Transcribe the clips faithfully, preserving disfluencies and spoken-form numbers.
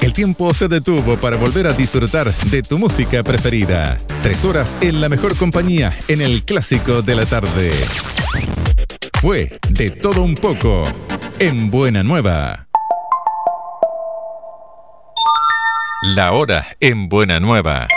El tiempo se detuvo para volver a disfrutar de tu música preferida. Tres horas en la mejor compañía en el clásico de la tarde. Fue De Todo Un Poco en Buena Nueva. La hora en Buena Nueva.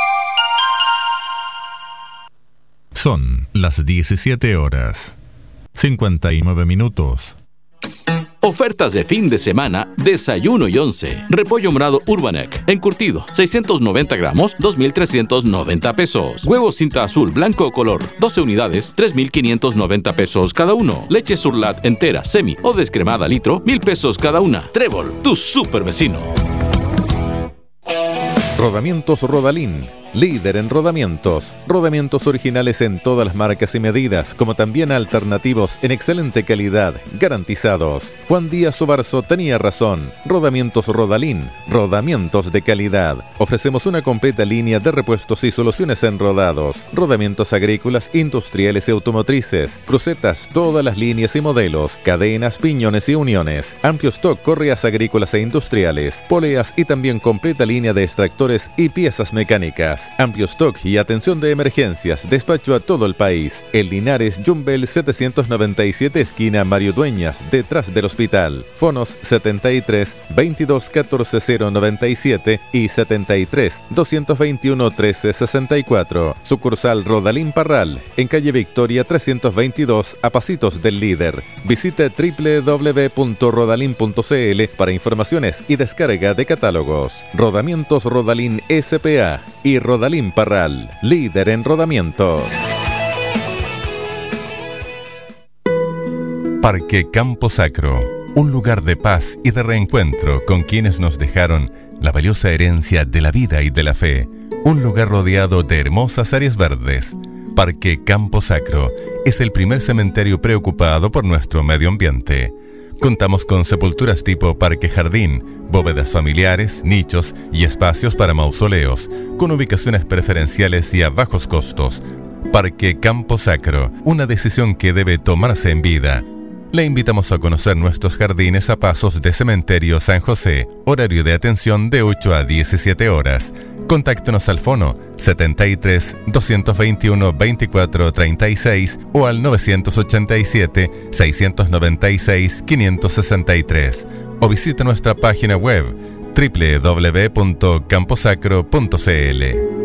Son las diecisiete horas, cincuenta y nueve minutos. Ofertas de fin de semana, desayuno y once. Repollo morado Urbanek, encurtido, seiscientos noventa gramos, dos mil trescientos noventa pesos. Huevos cinta azul, blanco o color, doce unidades, tres mil quinientos noventa pesos cada uno. Leche Surlat entera, semi o descremada litro, mil pesos cada una. Trébol, tu super vecino. Rodamientos Rodalín, líder en rodamientos. Rodamientos originales en todas las marcas y medidas, como también alternativos en excelente calidad, garantizados. Juan Díaz Obarzo tenía razón. Rodamientos Rodalín, rodamientos de calidad. Ofrecemos una completa línea de repuestos y soluciones en rodados, rodamientos agrícolas, industriales y automotrices, crucetas, todas las líneas y modelos, cadenas, piñones y uniones, amplio stock, correas agrícolas e industriales, poleas y también completa línea de extractores y piezas mecánicas. Amplio stock y atención de emergencias. Despacho a todo el país. En Linares, Jumbel setecientos noventa y siete, esquina Mario Dueñas, detrás del hospital. Fonos setenta y tres, veintidós, catorce, cero noventa y siete y setenta y tres, doscientos veintiuno, trece, sesenta y cuatro. Sucursal Rodalín Parral, en calle Victoria trescientos veintidós, a pasitos del líder. Visite doble u doble u doble u punto rodalin punto c l para informaciones y descarga de catálogos. Rodamientos Rodalín S P A y Rodalín Parral, líder en rodamientos. Parque Campo Sacro, un lugar de paz y de reencuentro con quienes nos dejaron la valiosa herencia de la vida y de la fe. Un lugar rodeado de hermosas áreas verdes. Parque Campo Sacro es el primer cementerio preocupado por nuestro medio ambiente. Contamos con sepulturas tipo parque jardín, bóvedas familiares, nichos y espacios para mausoleos, con ubicaciones preferenciales y a bajos costos. Parque Campo Sacro, una decisión que debe tomarse en vida. Le invitamos a conocer nuestros jardines a pasos de Cementerio San José, horario de atención de ocho a diecisiete horas. Contáctenos al fono setenta y tres, doscientos veintiuno, veinticuatro, treinta y seis o al novecientos ochenta y siete, seiscientos noventa y seis, quinientos sesenta y tres o visite nuestra página web doble u doble u doble u punto camposacro punto c l.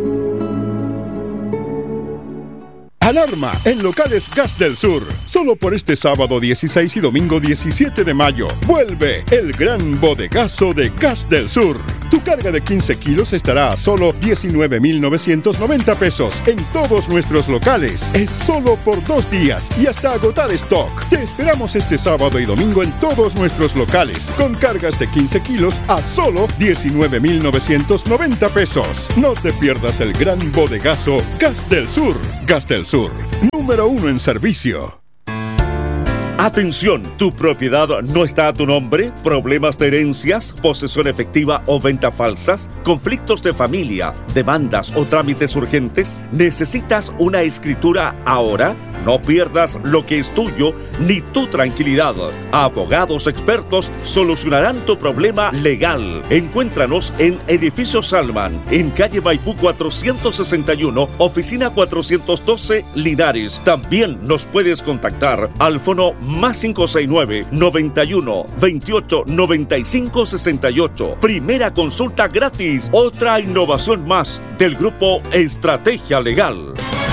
Alarma en locales Gas del Sur. Solo por este sábado dieciséis y domingo diecisiete de mayo. Vuelve el gran bodegazo de Gas del Sur. Tu carga de quince kilos estará a solo diecinueve mil novecientos noventa pesos en todos nuestros locales. Es solo por dos días y hasta agotar stock. Te esperamos este sábado y domingo en todos nuestros locales con cargas de quince kilos a solo diecinueve mil novecientos noventa pesos. No te pierdas el gran bodegazo Gas del Sur. Gas del Sur. Número uno en servicio. Atención, ¿tu propiedad no está a tu nombre? ¿Problemas de herencias, posesión efectiva o venta falsas? ¿Conflictos de familia, demandas o trámites urgentes? ¿Necesitas una escritura ahora? No pierdas lo que es tuyo ni tu tranquilidad. Abogados expertos solucionarán tu problema legal. Encuéntranos en Edificio Salman, en calle Maipú cuatrocientos sesenta y uno, oficina cuatrocientos doce, Linares. También nos puedes contactar al fono más cinco seis nueve, noventa y uno, veintiocho, noventa y cinco, sesenta y ocho. Primera consulta gratis. Otra innovación más del grupo Estrategia Legal.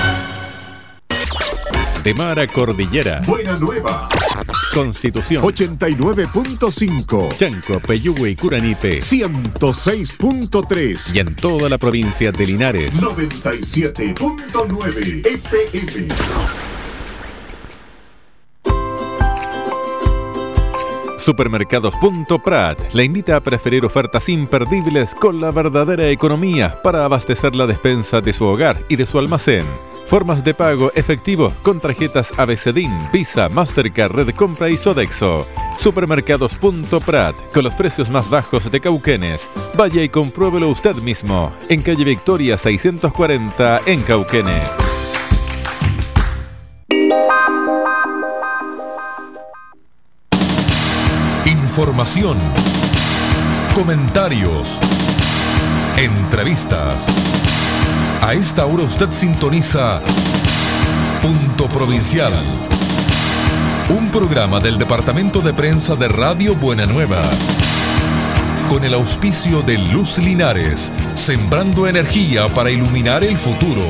De mar a cordillera. Buena Nueva. Constitución. ochenta y nueve punto cinco. Chanco, Peyúgue y Curanipe. ciento seis punto tres. Y en toda la provincia de Linares. noventa y siete punto nueve F M. Supermercados Punto Prat le invita a preferir ofertas imperdibles con la verdadera economía para abastecer la despensa de su hogar y de su almacén. Formas de pago efectivo con tarjetas Abecedín, Visa, Mastercard, Red Compra y Sodexo. Supermercados Punto Prat, con los precios más bajos de Cauquenes. Vaya y compruébelo usted mismo, en calle Victoria seiscientos cuarenta, en Cauquenes. Información comentarios, entrevistas. A esta hora usted sintoniza Punto Provincial, un programa del Departamento de Prensa de Radio Buena Nueva, con el auspicio de Luz Linares, sembrando energía para iluminar el futuro.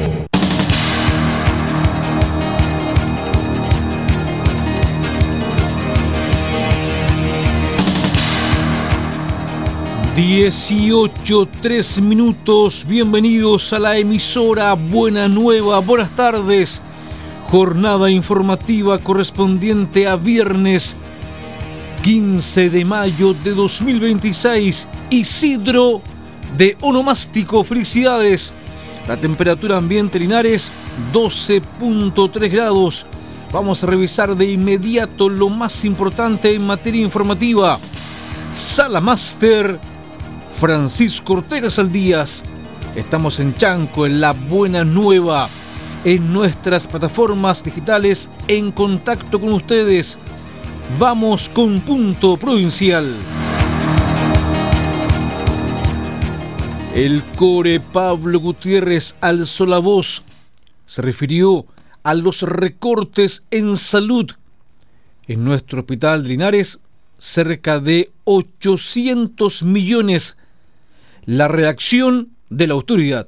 dieciocho, tres minutos, bienvenidos a la emisora Buena Nueva, buenas tardes, jornada informativa correspondiente a viernes quince de mayo de dos mil veintiséis, Isidro de Onomástico, felicidades. La temperatura ambiente Linares doce punto tres grados, vamos a revisar de inmediato lo más importante en materia informativa. Sala Máster Francisco Ortega Saldías. Estamos en Chanco, en la Buena Nueva, en nuestras plataformas digitales, en contacto con ustedes. Vamos con Punto Provincial. El core Pablo Gutiérrez alzó la voz. Se refirió a los recortes en salud. En nuestro hospital de Linares, cerca de ochocientos millones. La reacción de la autoridad.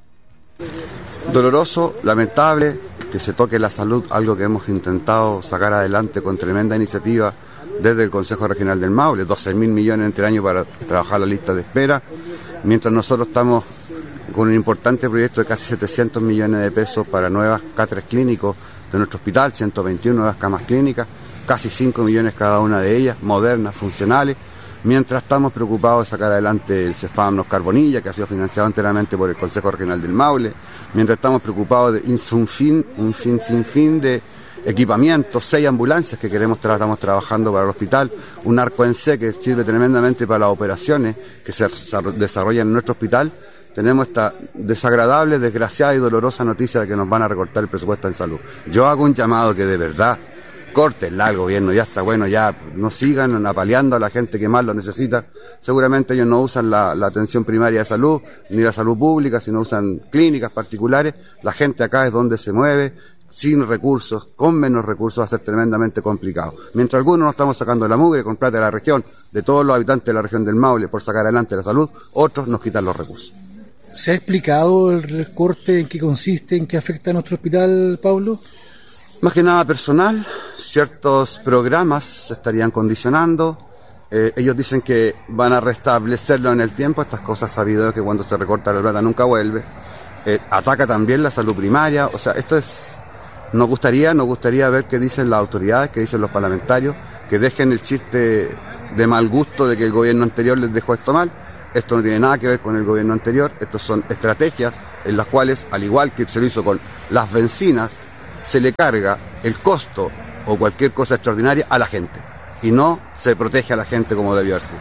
Doloroso, lamentable que se toque la salud, algo que hemos intentado sacar adelante con tremenda iniciativa desde el Consejo Regional del Maule, doce mil millones entre años para trabajar la lista de espera, mientras nosotros estamos con un importante proyecto de casi setecientos millones de pesos para nuevas cátedras clínicos de nuestro hospital, ciento veintiuno nuevas camas clínicas, casi cinco millones cada una de ellas, modernas, funcionales. Mientras estamos preocupados de sacar adelante el CEFAM Nos Carbonilla, que ha sido financiado enteramente por el Consejo Regional del Maule, mientras estamos preocupados de un fin, un fin sin fin de equipamientos, seis ambulancias que queremos tra- estamos trabajando para el hospital, un arco en C que sirve tremendamente para las operaciones que se desarrollan en nuestro hospital. Tenemos esta desagradable, desgraciada y dolorosa noticia de que nos van a recortar el presupuesto en salud. Yo hago un llamado que de verdad córtenla al gobierno, ya está bueno, ya no sigan apaleando a la gente que más lo necesita. Seguramente ellos no usan la, la atención primaria de salud, ni la salud pública, sino usan clínicas particulares. La gente acá es donde se mueve, sin recursos, con menos recursos va a ser tremendamente complicado. Mientras algunos nos estamos sacando la mugre con plata de la región, de todos los habitantes de la región del Maule, por sacar adelante la salud, otros nos quitan los recursos. ¿Se ha explicado el recorte, en qué consiste, en qué afecta a nuestro hospital, Pablo? Más que nada personal, ciertos programas se estarían condicionando, eh, ellos dicen que van a restablecerlo en el tiempo, estas cosas sabido que cuando se recorta la plata nunca vuelve, eh, ataca también la salud primaria, o sea, esto es, nos gustaría, nos gustaría ver qué dicen las autoridades, qué dicen los parlamentarios, que dejen el chiste de mal gusto de que el gobierno anterior les dejó esto mal. Esto no tiene nada que ver con el gobierno anterior, estos son estrategias en las cuales, al igual que se lo hizo con las bencinas, se le carga el costo o cualquier cosa extraordinaria a la gente y no se protege a la gente como debió haber sido.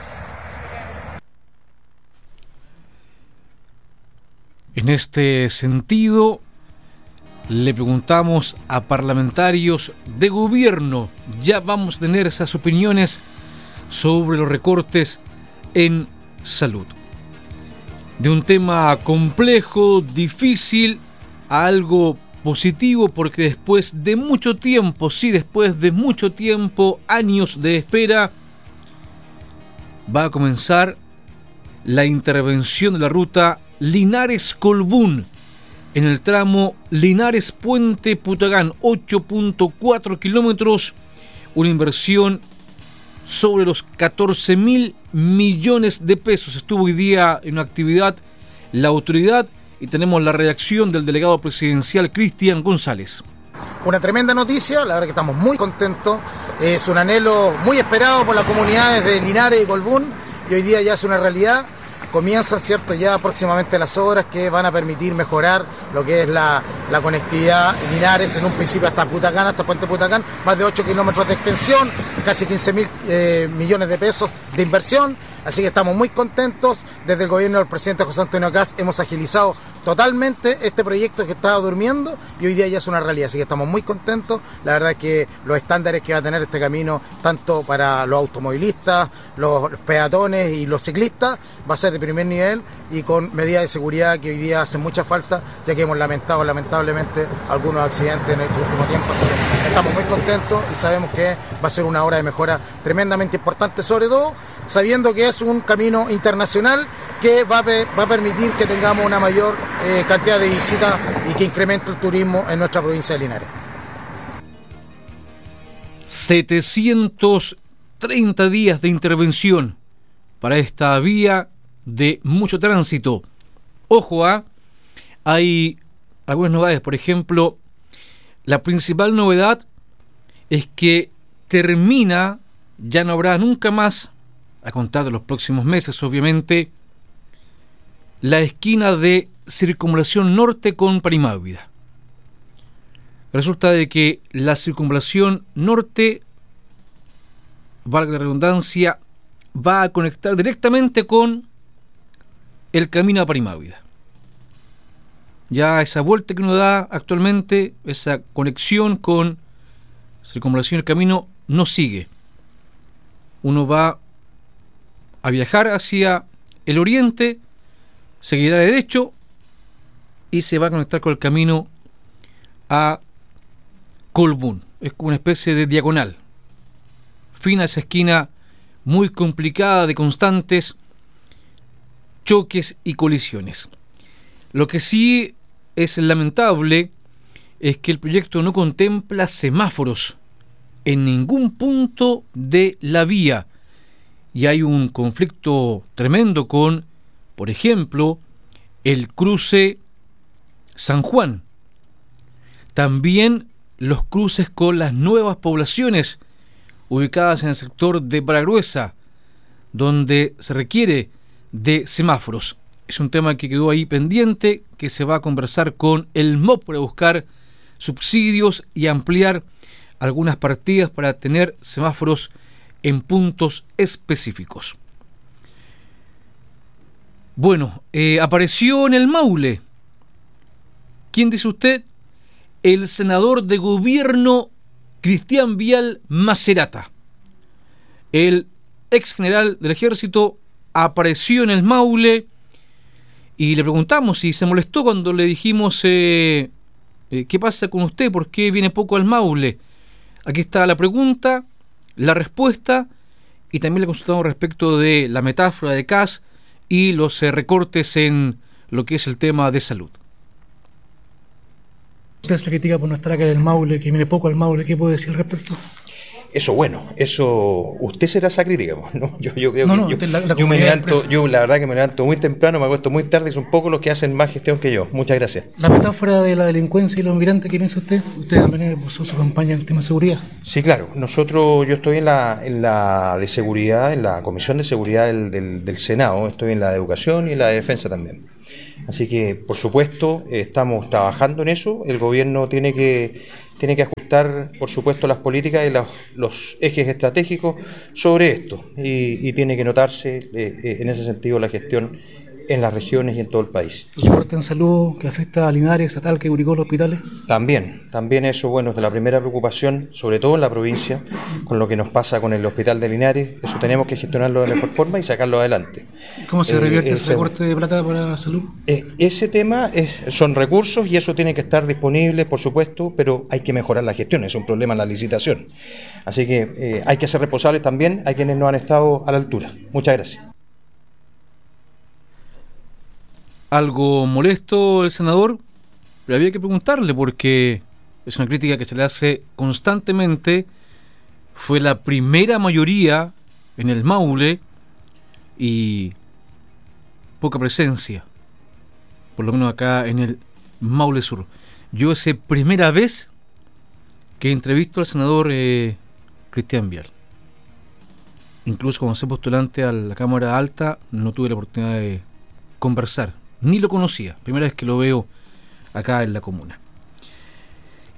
En este sentido, le preguntamos a parlamentarios de gobierno, ya vamos a tener esas opiniones sobre los recortes en salud. De un tema complejo, difícil, a algo positivo, porque después de mucho tiempo, sí, después de mucho tiempo, años de espera, va a comenzar la intervención de la ruta Linares-Colbún en el tramo Linares-Puente Putagán, ocho punto cuatro kilómetros, una inversión sobre los catorce mil millones de pesos. Estuvo hoy día en una actividad la autoridad y tenemos la reacción del delegado presidencial Cristian González. Una tremenda noticia, la verdad que estamos muy contentos, es un anhelo muy esperado por las comunidades de Linares y Colbún y hoy día ya es una realidad. Comienzan, cierto, ya próximamente las obras que van a permitir mejorar lo que es la, la conectividad Linares, en un principio hasta Putacán, hasta Puente Putacán, más de ocho kilómetros de extensión, casi quince mil eh, millones de pesos de inversión. Así que estamos muy contentos. Desde el gobierno del presidente José Antonio Kast hemos agilizado totalmente este proyecto que estaba durmiendo y hoy día ya es una realidad. Así que estamos muy contentos. La verdad es que los estándares que va a tener este camino, tanto para los automovilistas, los, los peatones y los ciclistas, va a ser de primer nivel y con medidas de seguridad que hoy día hacen mucha falta, ya que hemos lamentado lamentablemente algunos accidentes en el último tiempo. Así que estamos muy contentos y sabemos que va a ser una obra de mejora tremendamente importante, sobre todo sabiendo que es un camino internacional que va a, va a permitir que tengamos una mayor eh, cantidad de visitas y que incremente el turismo en nuestra provincia de Linares. setecientos treinta días de intervención para esta vía de mucho tránsito. Ojo, ¿ah? Hay algunas novedades. Por ejemplo, la principal novedad es que termina, ya no habrá nunca más, a contar de los próximos meses, obviamente, la esquina de Circunvalación Norte con Parimávida. Resulta de que la Circunvalación Norte, valga la redundancia, va a conectar directamente con el camino a Parimávida. Ya esa vuelta que uno da actualmente, esa conexión con Circunvalación y el camino, no sigue. Uno va a viajar hacia el oriente, seguirá derecho y se va a conectar con el camino a Colbún. Es como una especie de diagonal. Fin a esa esquina muy complicada de constantes choques y colisiones. Lo que sí es lamentable es que el proyecto no contempla semáforos en ningún punto de la vía. Y hay un conflicto tremendo con, por ejemplo, el cruce San Juan. También los cruces con las nuevas poblaciones ubicadas en el sector de Paragruesa, donde se requiere de semáforos. Es un tema que quedó ahí pendiente, que se va a conversar con el M O P para buscar subsidios y ampliar algunas partidas para tener semáforos en puntos específicos. Bueno, eh, apareció en el Maule. ¿Quién dice usted? El senador de gobierno Cristian Vial Macerata. El ex general del ejército apareció en el Maule y le preguntamos si se molestó cuando le dijimos eh, eh, ¿qué pasa con usted? ¿Por qué viene poco al Maule? Aquí está la pregunta, la respuesta, y también le consultamos respecto de la metáfora de Kast y los eh, recortes en lo que es el tema de salud. Usted se critica por no estar acá en el Maule, que viene poco al Maule, ¿qué puede decir al respecto? Eso, bueno, eso, usted será esa crítica, ¿no? Yo, yo creo no, que no, yo, usted, la, la yo me levanto, yo la verdad que me levanto muy temprano, me acuesto muy tarde y son pocos los que hacen más gestión que yo. Muchas gracias. La metáfora de la delincuencia y los migrantes, ¿qué piensa usted? Usted también puso su campaña en el tema de seguridad. Sí, claro. Nosotros, yo estoy en la, en la de seguridad, en la Comisión de Seguridad del, del, del Senado, estoy en la de Educación y en la de Defensa también. Así que, por supuesto, eh, estamos trabajando en eso. El gobierno tiene que tiene que ajustar, por supuesto, las políticas y los, los ejes estratégicos sobre esto. Y, y tiene que notarse, eh, eh, en ese sentido, la gestión en las regiones y en todo el país. ¿El reporte en salud que afecta a Linares, a Talca, Curicó, los hospitales? También, también eso, bueno, es de la primera preocupación, sobre todo en la provincia, con lo que nos pasa con el hospital de Linares. Eso tenemos que gestionarlo de la mejor forma y sacarlo adelante. ¿Cómo se revierte eh, ese recorte de plata para salud? Eh, ese tema es, son recursos y eso tiene que estar disponible, por supuesto, pero hay que mejorar la gestión, es un problema en la licitación. Así que eh, hay que ser responsables también a quienes no han estado a la altura. Muchas gracias. Algo molesto el senador, pero había que preguntarle porque es una crítica que se le hace constantemente. Fue la primera mayoría en el Maule y poca presencia, por lo menos acá en el Maule Sur. Yo es primera vez que entrevisto al senador eh, Cristian Vial. Incluso cuando soy postulante a la Cámara Alta no tuve la oportunidad de conversar. Ni lo conocía, primera vez que lo veo acá en la comuna.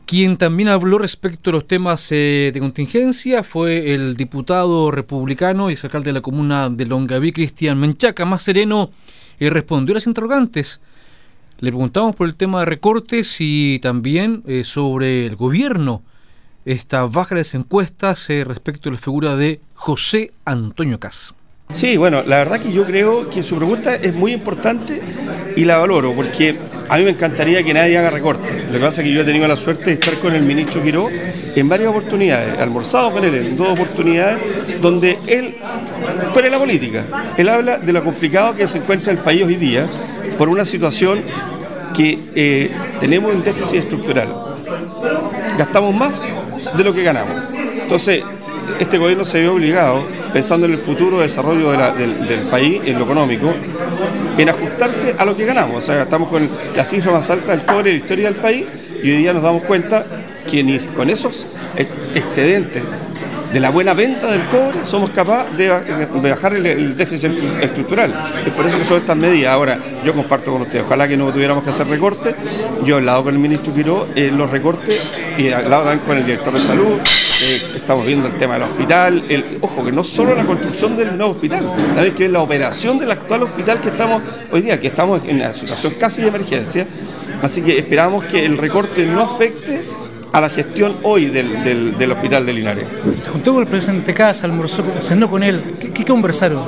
Quien también habló respecto a los temas eh, de contingencia fue el diputado republicano y exalcalde de la comuna de Longaví, Cristian Menchaca. Más sereno, eh, respondió a las interrogantes. Le preguntamos por el tema de recortes y también eh, sobre el gobierno. Esta baja de las encuestas eh, respecto a la figura de José Antonio Kast. Sí, bueno, la verdad que yo creo que su pregunta es muy importante y la valoro, porque a mí me encantaría que nadie haga recortes. Lo que pasa es que yo he tenido la suerte de estar con el ministro Quiró en varias oportunidades, almorzado con él en dos oportunidades, donde él, fuera de la política, él habla de lo complicado que se encuentra el país hoy día por una situación que eh, tenemos un déficit estructural. Gastamos más de lo que ganamos. Entonces, este gobierno se ve obligado, pensando en el futuro desarrollo de la, del, del país, en lo económico, en ajustarse a lo que ganamos. O sea, estamos con la cifra más alta del cobre de la historia del país y hoy día nos damos cuenta que ni con esos excedentes de la buena venta del cobre somos capaces de, de bajar el, el déficit estructural. Es por eso que son estas medidas. Ahora, yo comparto con ustedes, ojalá que no tuviéramos que hacer recortes. Yo he hablado con el ministro Quiró, eh, los recortes, y he hablado también con el director de salud. Eh, estamos viendo el tema del hospital, el, ojo, que no solo la construcción del nuevo hospital, también que es la operación del actual hospital que estamos hoy día, que estamos en una situación casi de emergencia. Así que esperamos que el recorte no afecte a la gestión hoy del, del, del hospital de Linares. Se juntó con el presidente Kast, almorzó, cenó con él. ¿Qué, qué conversaron?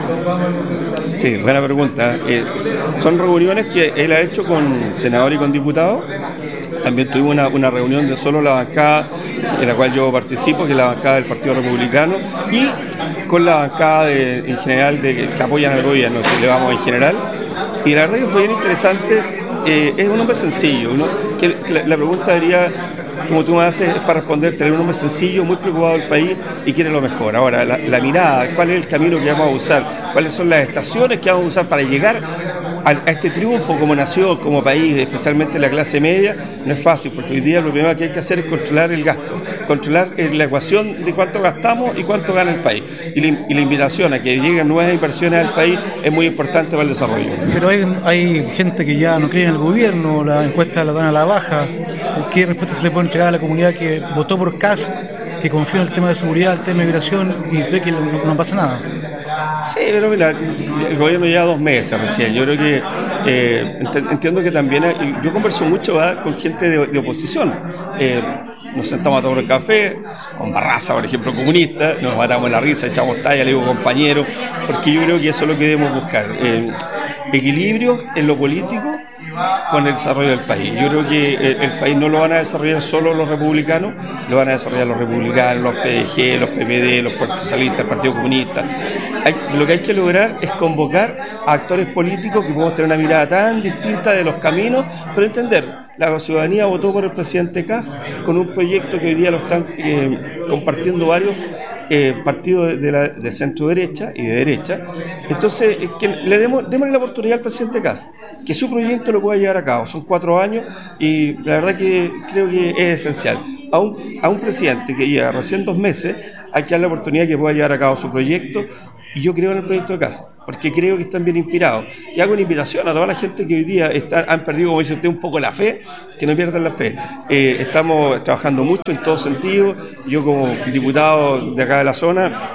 Sí, buena pregunta. Eh, son reuniones que él ha hecho con senadores y con diputados. También tuvimos una, una reunión de solo la bancada, en la cual yo participo, que es la bancada del Partido Republicano, y con la bancada de, en general de, que apoyan al gobierno, que le vamos en general. Y la verdad que fue bien interesante. Eh, es un hombre sencillo, ¿no? Que, que la, la pregunta debería, como tú me haces, es para responder, tener un hombre sencillo, muy preocupado del país y quiere lo mejor. Ahora, la, la mirada, cuál es el camino que vamos a usar, cuáles son las estaciones que vamos a usar para llegar a, a este triunfo como nación, como país, especialmente la clase media, no es fácil, porque hoy día lo primero que hay que hacer es controlar el gasto, controlar la ecuación de cuánto gastamos y cuánto gana el país. Y la, y la invitación a que lleguen nuevas inversiones al país es muy importante para el desarrollo. Pero hay, hay gente que ya no cree en el gobierno, la encuesta la dan a la baja. ¿Qué respuesta se le puede entregar a la comunidad que votó por Kast, que confía en el tema de seguridad, el tema de migración y ve que no, no pasa nada? Sí, pero mira, el gobierno lleva dos meses recién. Yo creo que eh, entiendo que también hay, yo converso mucho ¿verdad? con gente de, de oposición. Eh, nos sentamos a tomar un café, con Barraza, por ejemplo, comunista, nos matamos la risa, echamos talla, le digo compañero, porque yo creo que eso es lo que debemos buscar. Eh, equilibrio en lo político con el desarrollo del país. Yo creo que el, el país no lo van a desarrollar solo los republicanos, lo van a desarrollar los republicanos, los P D G, los P P D, los Fuerzas Socialistas, el Partido Comunista. Hay, lo que hay que lograr es convocar a actores políticos que podemos tener una mirada tan distinta de los caminos, pero entender, la ciudadanía votó por el presidente Kast con un proyecto que hoy día lo están eh, compartiendo varios eh, partidos de, de, la, de centro derecha y de derecha. Entonces, eh, que le demos, démosle la oportunidad al presidente Kast, que su proyecto lo pueda llevar a cabo. Son cuatro años y la verdad que creo que es esencial. A un, a un presidente que lleva recién dos meses, hay que darle la oportunidad que pueda llevar a cabo su proyecto. Y yo creo en el proyecto de Kast, porque creo que están bien inspirados. Y hago una invitación a toda la gente que hoy día está, han perdido, como dice usted, un poco la fe, que no pierdan la fe. Eh, estamos trabajando mucho en todo sentido. Yo como diputado de acá de la zona,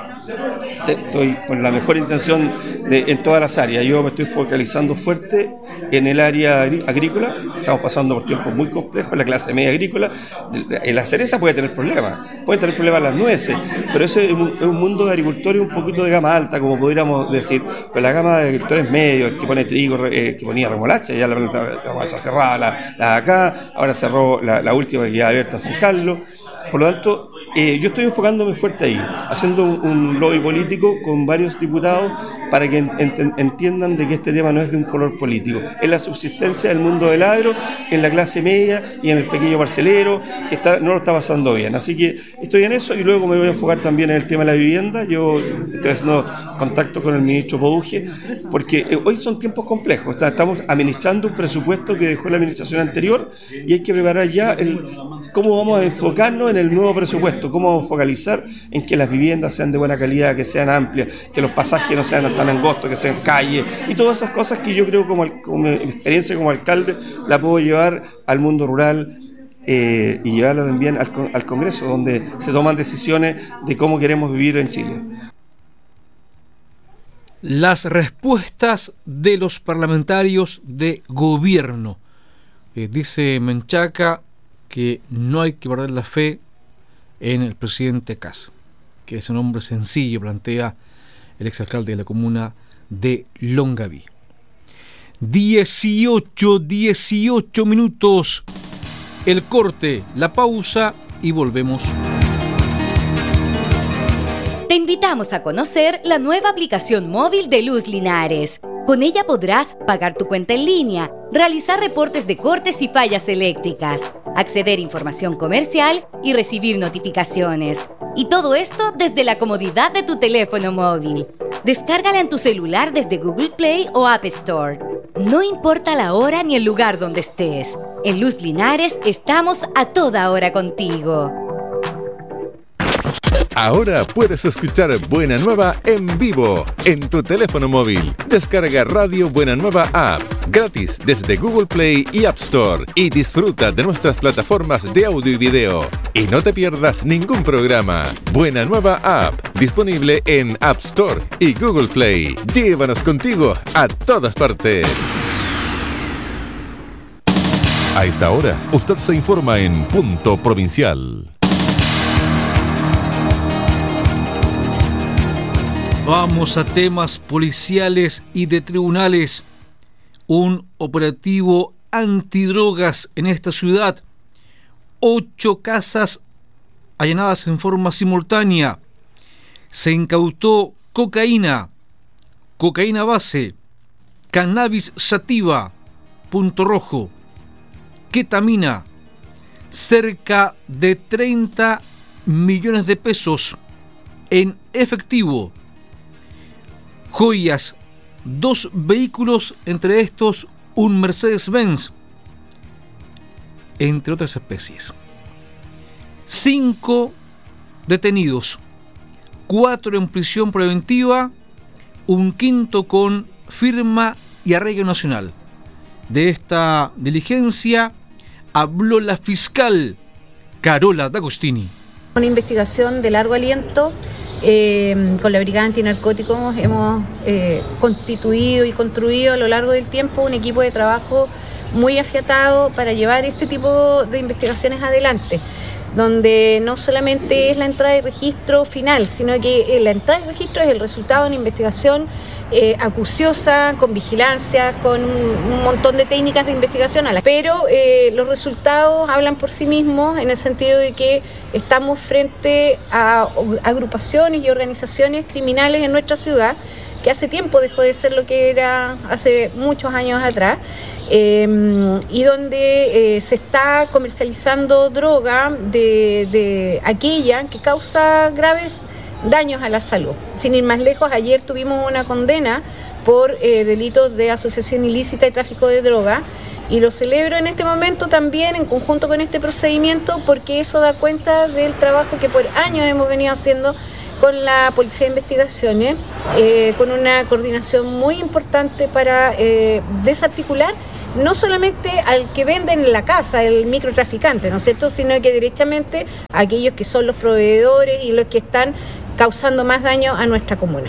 estoy con la mejor intención de, en todas las áreas. Yo me estoy focalizando fuerte en el área agrícola. Estamos pasando por tiempos muy complejos, la clase media agrícola. En la cereza puede tener problemas, pueden tener problemas las nueces, pero ese es un, es un mundo de agricultores un poquito de gama alta, como podríamos decir. Pero la gama de agricultores medios, el que pone trigo, eh, que ponía remolacha, ya la remolacha cerrada, la, la de acá, ahora cerró la, la última que ya abierta San Carlos. Por lo tanto, eh, yo estoy enfocándome fuerte ahí, haciendo un, un lobby político con varios diputados para que ent entiendan de que este tema no es de un color político, es la subsistencia del mundo del agro en la clase media y en el pequeño parcelero que está, no lo está pasando bien. Así que estoy en eso y luego me voy a enfocar también en el tema de la vivienda. Yo estoy haciendo contacto con el ministro Poduje porque eh, hoy son tiempos complejos. O sea, estamos administrando un presupuesto que dejó la administración anterior y hay que preparar ya el, cómo vamos a enfocarnos en el nuevo presupuesto, cómo vamos a focalizar en que las viviendas sean de buena calidad, que sean amplias, que los pasajes no sean tan angostos, que sean calles y todas esas cosas que yo creo como, como mi experiencia como alcalde la puedo llevar al mundo rural eh, y llevarla también al, al Congreso, donde se toman decisiones de cómo queremos vivir en Chile. Las respuestas de los parlamentarios de gobierno. Eh, dice Menchaca que no hay que perder la fe en el presidente Kast, que es un hombre sencillo, plantea el exalcalde de la comuna de Longaví. dieciocho, dieciocho minutos. El corte, la pausa y volvemos. Te invitamos a conocer la nueva aplicación móvil de Luz Linares. Con ella podrás pagar tu cuenta en línea, realizar reportes de cortes y fallas eléctricas, acceder a información comercial y recibir notificaciones. Y todo esto desde la comodidad de tu teléfono móvil. Descárgala en tu celular desde Google Play o App Store. No importa la hora ni el lugar donde estés. En Luz Linares estamos a toda hora contigo. Ahora puedes escuchar Buena Nueva en vivo en tu teléfono móvil. Descarga Radio Buena Nueva App gratis desde Google Play y App Store y disfruta de nuestras plataformas de audio y video. Y no te pierdas ningún programa. Buena Nueva App, disponible en App Store y Google Play. Llévanos contigo a todas partes. A esta hora, usted se informa en Punto Provincial. Vamos a temas policiales y de tribunales. Un operativo antidrogas en esta ciudad. Ocho casas allanadas en forma simultánea. Se incautó cocaína, cocaína base, cannabis sativa, punto rojo, ketamina, cerca de treinta millones de pesos en efectivo. Joyas, dos vehículos, entre estos un Mercedes-Benz, entre otras especies. Cinco detenidos, cuatro en prisión preventiva, un quinto con firma y arraigo nacional. De esta diligencia habló la fiscal Carola D'Agostini. Una investigación de largo aliento. Eh, con la Brigada Antinarcóticos hemos eh, constituido y construido a lo largo del tiempo un equipo de trabajo muy afiatado para llevar este tipo de investigaciones adelante, donde no solamente es la entrada de registro final, sino que la entrada de registro es el resultado de una investigación eh, acuciosa, con vigilancia, con un, un montón de técnicas de investigación, pero eh, los resultados hablan por sí mismos en el sentido de que estamos frente a agrupaciones y organizaciones criminales en nuestra ciudad, que hace tiempo dejó de ser lo que era hace muchos años atrás, eh, y donde eh, se está comercializando droga de, de aquella que causa graves daños a la salud. Sin ir más lejos, ayer tuvimos una condena por eh, delitos de asociación ilícita y tráfico de droga, y lo celebro en este momento también en conjunto con este procedimiento, porque eso da cuenta del trabajo que por años hemos venido haciendo con la Policía de Investigaciones, eh, con una coordinación muy importante para eh, desarticular no solamente al que vende en la casa, el microtraficante, ¿no es cierto?, sino que derechamente a aquellos que son los proveedores y los que están causando más daño a nuestra comuna.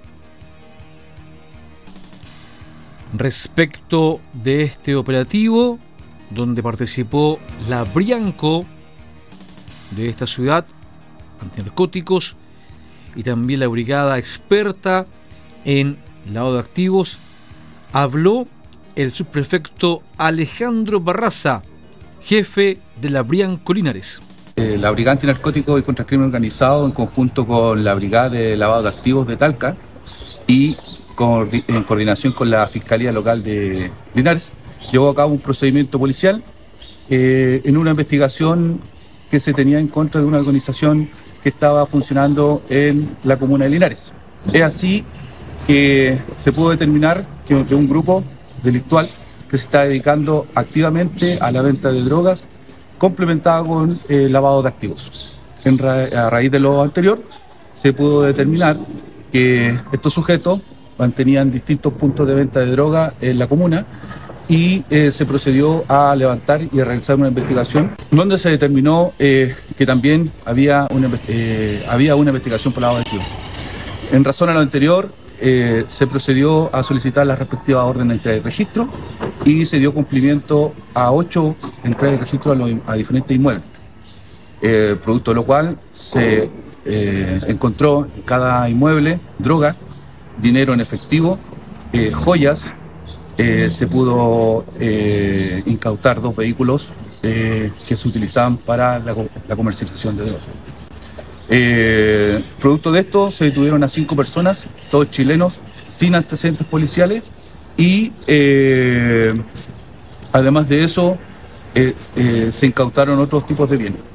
Respecto de este operativo, donde participó la Brianco de esta ciudad, antinarcóticos, y también la brigada experta en lavado de activos, habló el subprefecto Alejandro Barraza, jefe de la Brianco Linares. Eh, la Brigada Antinarcóticos y contra el Crimen Organizado, en conjunto con la Brigada de Lavado de Activos de Talca y con, en coordinación con la Fiscalía Local de Linares, llevó a cabo un procedimiento policial eh, en una investigación que se tenía en contra de una organización que estaba funcionando en la comuna de Linares. Es así que se pudo determinar que, que un grupo delictual que se está dedicando activamente a la venta de drogas, complementado con eh, lavado de activos. En ra a raíz de lo anterior, se pudo determinar que estos sujetos mantenían distintos puntos de venta de droga en la comuna y eh, se procedió a levantar y a realizar una investigación donde se determinó eh, que también había una, eh, había una investigación por lavado de activos. En razón a lo anterior, eh, se procedió a solicitar las respectivas órdenes de entrega y registro y se dio cumplimiento a ocho entregas de registro a, los, a diferentes inmuebles, eh, producto de lo cual se eh, encontró en cada inmueble droga, dinero en efectivo, eh, joyas. Eh, se pudo eh, incautar dos vehículos eh, que se utilizaban para la, la comercialización de drogas. Eh, producto de esto se detuvieron a cinco personas, todos chilenos, sin antecedentes policiales y eh, además de eso eh, eh, se incautaron otros tipos de bienes.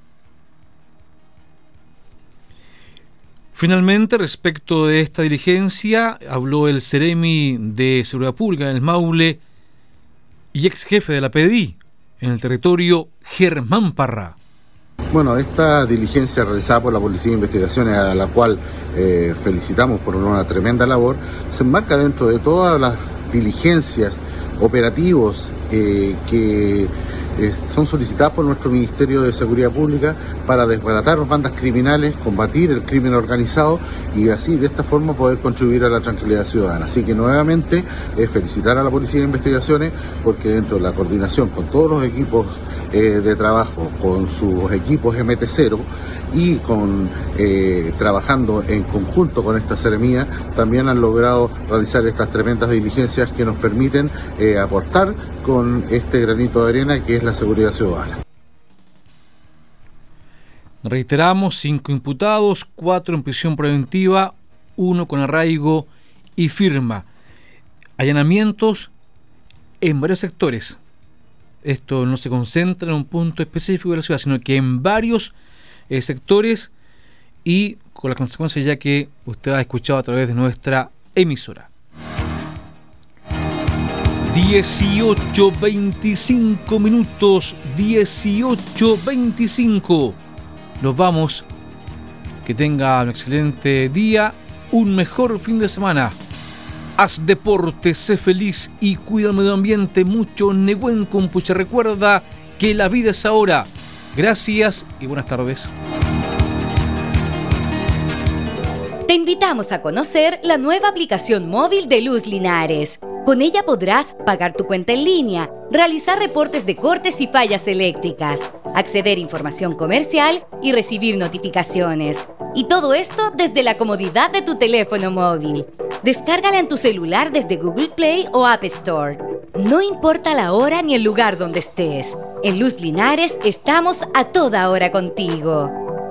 Finalmente, respecto de esta diligencia, habló el Ceremi de Seguridad Pública en el Maule y ex jefe de la P D I en el territorio, Germán Parra. Bueno, esta diligencia realizada por la Policía de Investigaciones, a la cual eh, felicitamos por una tremenda labor, se enmarca dentro de todas las diligencias, operativos eh, que eh, son solicitadas por nuestro Ministerio de Seguridad Pública para desbaratar las bandas criminales, combatir el crimen organizado y así de esta forma poder contribuir a la tranquilidad ciudadana. Así que nuevamente eh, felicitar a la Policía de Investigaciones porque dentro de la coordinación con todos los equipos eh, de trabajo, con sus equipos M T cero y con eh, trabajando en conjunto con esta seremía, también han logrado realizar estas tremendas diligencias que nos permiten eh, aportar con este granito de arena que es la seguridad ciudadana. Reiteramos, cinco imputados, cuatro en prisión preventiva, uno con arraigo y firma. Allanamientos en varios sectores. Esto no se concentra en un punto específico de la ciudad, sino que en varios eh, sectores y con las consecuencias ya que usted ha escuchado a través de nuestra emisora. dieciocho veinticinco minutos, dieciocho veinticinco. Nos vamos. Que tenga un excelente día, un mejor fin de semana. Haz deporte, sé feliz y cuida el medio ambiente. Mucho Nehuen Compucha. Recuerda que la vida es ahora. Gracias y buenas tardes. Te invitamos a conocer la nueva aplicación móvil de Luz Linares. Con ella podrás pagar tu cuenta en línea, realizar reportes de cortes y fallas eléctricas, acceder a información comercial y recibir notificaciones. Y todo esto desde la comodidad de tu teléfono móvil. Descárgala en tu celular desde Google Play o App Store. No importa la hora ni el lugar donde estés. En Luz Linares estamos a toda hora contigo.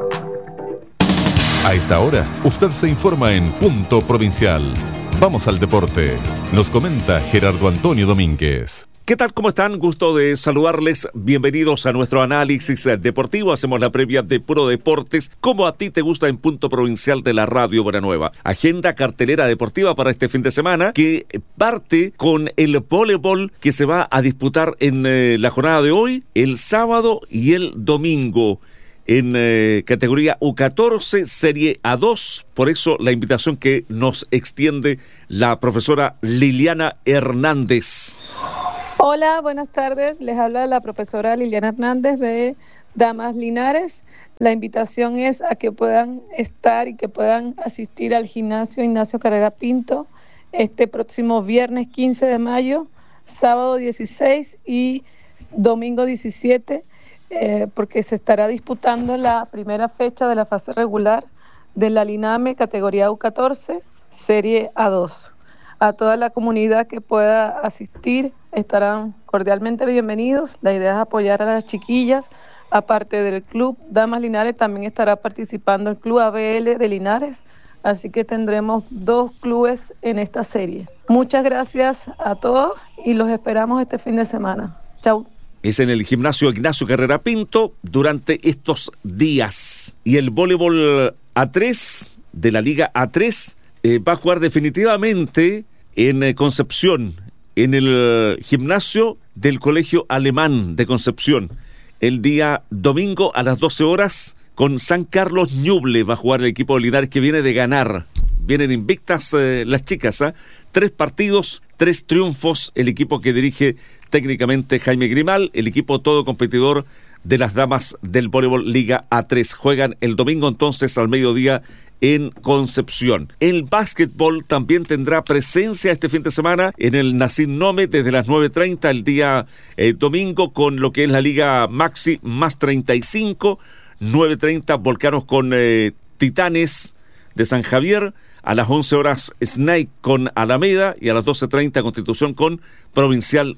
A esta hora, usted se informa en Punto Provincial. Vamos al deporte. Nos comenta Gerardo Antonio Domínguez. ¿Qué tal? ¿Cómo están? Gusto de saludarles. Bienvenidos a nuestro análisis deportivo. Hacemos la previa de Puro Deportes, como a ti te gusta en Punto Provincial de la Radio Buenanueva. Agenda cartelera deportiva para este fin de semana, que parte con el voleibol que se va a disputar en eh, la jornada de hoy, el sábado y el domingo. En eh, categoría U catorce, serie A dos, por eso la invitación que nos extiende la profesora Liliana Hernández. Hola, buenas tardes, les habla la profesora Liliana Hernández de Damas Linares. La invitación es a que puedan estar y que puedan asistir al gimnasio Ignacio Carrera Pinto este próximo viernes quince de mayo, sábado dieciséis y domingo diecisiete. Eh, porque se estará disputando la primera fecha de la fase regular de la LINAME categoría U catorce, serie A dos. A toda la comunidad que pueda asistir estarán cordialmente bienvenidos. La idea es apoyar a las chiquillas. Aparte del club Damas Linares, también estará participando el club A B L de Linares, así que tendremos dos clubes en esta serie. Muchas gracias a todos y los esperamos este fin de semana. Chau. Es en el gimnasio Ignacio Carrera Pinto durante estos días. Y el voleibol A tres de la Liga A tres eh, va a jugar definitivamente en eh, Concepción, en el eh, gimnasio del Colegio Alemán de Concepción. El día domingo a las doce horas con San Carlos Ñuble va a jugar el equipo de Linares que viene de ganar. Vienen invictas eh, las chicas, ¿eh? Tres partidos tres triunfos el equipo que dirige técnicamente Jaime Grimal, el equipo todo competidor de las damas del voleibol Liga A tres. Juegan el domingo entonces al mediodía en Concepción. El básquetbol también tendrá presencia este fin de semana en el Nacín Nome desde las nueve treinta el día eh, domingo con lo que es la Liga Maxi más treinta y cinco, nueve treinta Volcanos con eh, Titanes de San Javier, a las once horas Snake con Alameda y a las doce treinta Constitución con Provincial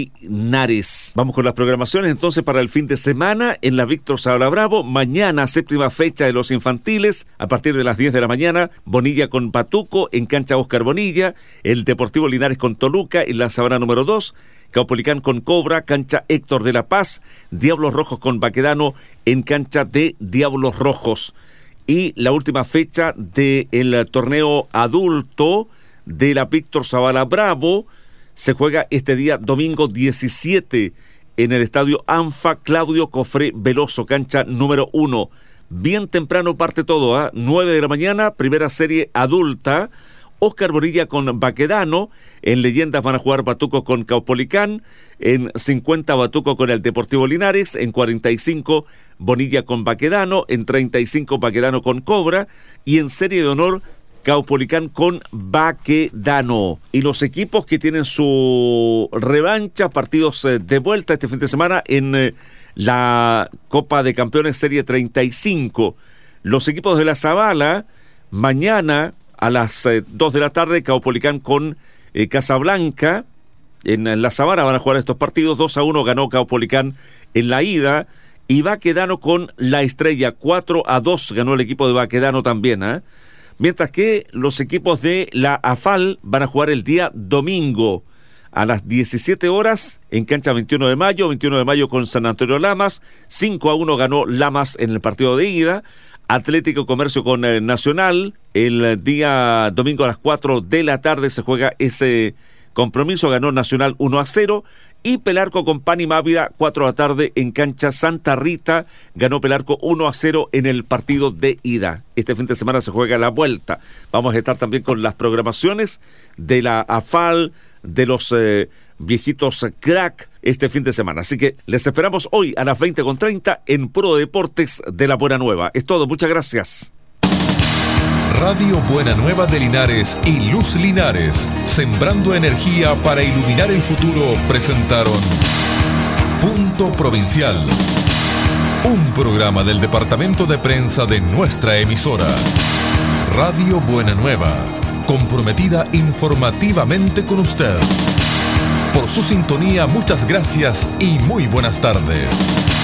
Linares. Vamos con las programaciones entonces para el fin de semana en la Víctor Zavala Bravo. Mañana, séptima fecha de los infantiles, a partir de las diez de la mañana, Bonilla con Patuco en cancha Oscar Bonilla, el Deportivo Linares con Toluca en la Sabana número dos, Caupolicán con Cobra, cancha Héctor de la Paz, Diablos Rojos con Baquedano en cancha de Diablos Rojos. Y la última fecha del torneo adulto de la Víctor Zavala Bravo se juega este día domingo diecisiete en el estadio ANFA Claudio Cofré Veloso, cancha número uno. Bien temprano parte todo, ¿eh? nueve de la mañana, primera serie adulta. Oscar Bonilla con Baquedano, en Leyendas van a jugar Batuco con Caupolicán, en cincuenta Batuco con el Deportivo Linares, en cuarenta y cinco Bonilla con Baquedano, en treinta y cinco Baquedano con Cobra y en serie de honor Caupolicán con Baquedano. Y los equipos que tienen su revancha, partidos de vuelta este fin de semana en la Copa de Campeones Serie treinta y cinco. Los equipos de la Zavala, mañana a las eh, dos de la tarde, Caupolicán con eh, Casablanca. En, en la Zavala van a jugar estos partidos. dos a uno ganó Caupolicán en la ida. Y Baquedano con La Estrella. cuatro a dos ganó el equipo de Baquedano también. ¿eh? Mientras que los equipos de la AFAL van a jugar el día domingo a las diecisiete horas en cancha veintiuno de mayo. veintiuno de mayo con San Antonio Lamas. cinco a uno ganó Lamas en el partido de ida. Atlético Comercio con eh, Nacional. El día domingo a las cuatro de la tarde se juega ese compromiso. Ganó Nacional uno a cero. Y Pelarco con Pani Mávida, cuatro de la tarde en cancha Santa Rita. Ganó Pelarco uno a cero en el partido de ida. Este fin de semana se juega la vuelta. Vamos a estar también con las programaciones de la AFAL, de los eh, viejitos crack este fin de semana. Así que les esperamos hoy a las veinte con treinta en Puro Deportes de la Buena Nueva. Es todo, muchas gracias. Radio Buena Nueva de Linares y Luz Linares, sembrando energía para iluminar el futuro, presentaron Punto Provincial, un programa del departamento de prensa de nuestra emisora. Radio Buena Nueva, comprometida informativamente con usted. Por su sintonía, muchas gracias y muy buenas tardes.